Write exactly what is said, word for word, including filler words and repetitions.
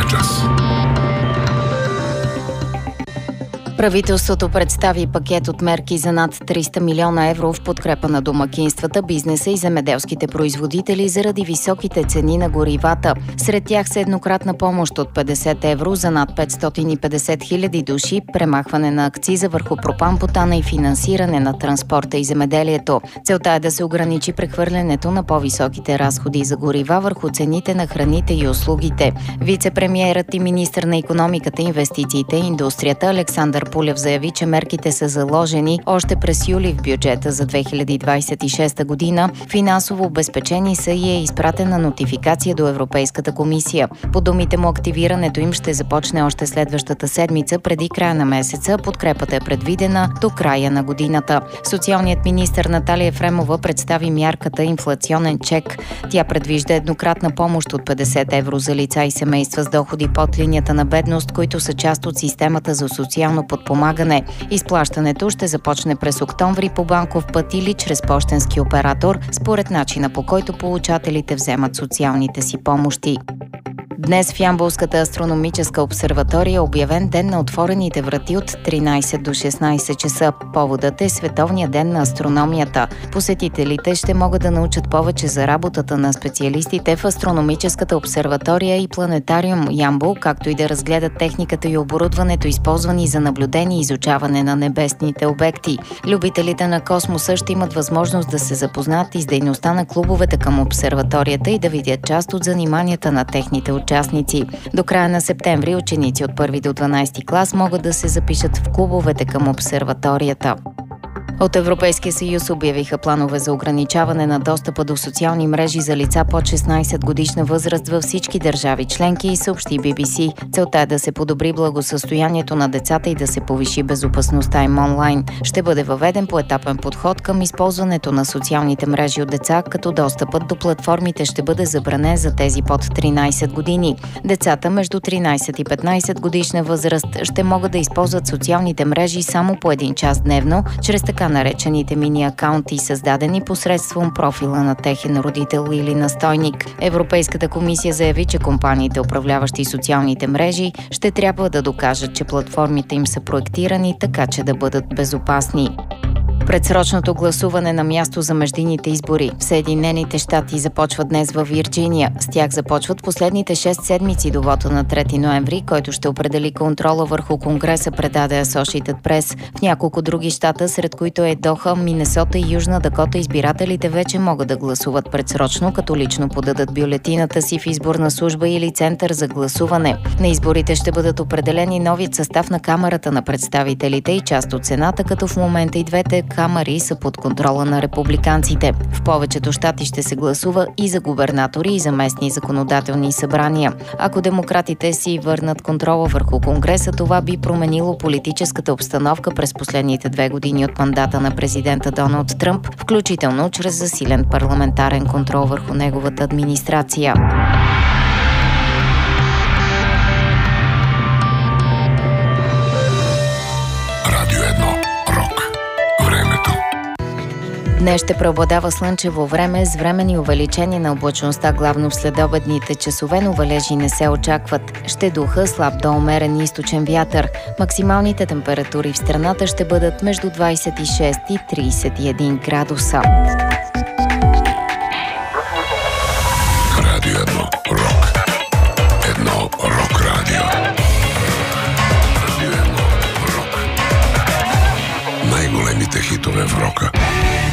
Радиовестния час. Правителството представи пакет от мерки за над триста милиона евро в подкрепа на домакинствата, бизнеса и земеделските производители заради високите цени на горивата. Сред тях са еднократна помощ от петдесет евро за над петстотин и петдесет хиляди души, премахване на акциза върху пропан-бутана и финансиране на транспорта и земеделието. Целта е да се ограничи прехвърлянето на по-високите разходи за горива върху цените на храните и услугите. Вице-премиерът и министър на икономиката, инвестициите и индустрията Александър Пулев заяви, че мерките са заложени още през юли в бюджета за две хиляди двадесет и шеста година. Финансово обезпечени са и е изпратена нотификация до Европейската комисия. По думите му, активирането им ще започне още следващата седмица, преди края на месеца. Подкрепата е предвидена до края на годината. Социалният министър Наталия Ефремова представи мярката инфлационен чек. Тя предвижда еднократна помощ от петдесет евро за лица и семейства с доходи под линията на бедност, които са част от системата за социално подпомагане. Изплащането ще започне през октомври по банков път или чрез пощенски оператор, според начина, по който получателите вземат социалните си помощи. Днес в Ямболската астрономическа обсерватория е обявен ден на отворените врати от тринадесет до шестнадесет часа. Поводът е Световния ден на астрономията. Посетителите ще могат да научат повече за работата на специалистите в астрономическата обсерватория и планетариум Ямбол, както и да разгледат техниката и оборудването, използвани за наблюдение и изучаване на небесните обекти. Любителите на космоса ще имат възможност да се запознаят и с дейността на клубовете към обсерваторията и да видят част от заниманията на техните участници. До края на септември ученици от първи до дванадесети клас могат да се запишат в клубовете към обсерваторията. От Европейския съюз обявиха планове за ограничаване на достъпа до социални мрежи за лица под шестнадесет годишна възраст във всички държави членки и съобщи Би Би Си. Целта е да се подобри благосъстоянието на децата и да се повиши безопасността им онлайн. Ще бъде въведен поетапен подход към използването на социалните мрежи от деца, като достъпът до платформите ще бъде забранен за тези под тринадесет години. Децата между тринадесет и петнадесет годишна възраст ще могат да използват социалните мрежи само по един час дневно, чрез така наречените мини-акаунти, създадени посредством профила на техен родител или настойник. Европейската комисия заяви, че компаниите, управляващи социалните мрежи, ще трябва да докажат, че платформите им са проектирани така, че да бъдат безопасни. Предсрочното гласуване на място за междинните избори в Съединените щати започва днес във Вирджиния. С тях започват последните шест седмици до вота на трети ноември, който ще определи контрола върху Конгреса, предаде Associated Press. В няколко други щата, сред които е Доха, Минесота и Южна Дакота, избирателите вече могат да гласуват предсрочно, като лично подадат бюлетината си в изборна служба или център за гласуване. На изборите ще бъдат определени новият състав на Камарата на представителите и част от Сената, като в момента и двете камари са под контрола на републиканците. В повечето щати ще се гласува и за губернатори и за местни законодателни събрания. Ако демократите си върнат контрола върху Конгреса, това би променило политическата обстановка през последните две години от мандата на президента Доналд Тръмп, включително чрез засилен парламентарен контрол върху неговата администрация. Днес ще преобладава слънчево време с временни увеличения на облачността, главно в следобедните часове, но валежи не се очакват. Ще духа слаб до умерен източен вятър. Максималните температури в страната ще бъдат между двадесет и шест и тридесет и един градуса. Радио едно рок. Едно рок радио. Радио едно рок. Най-големите хитове в рока.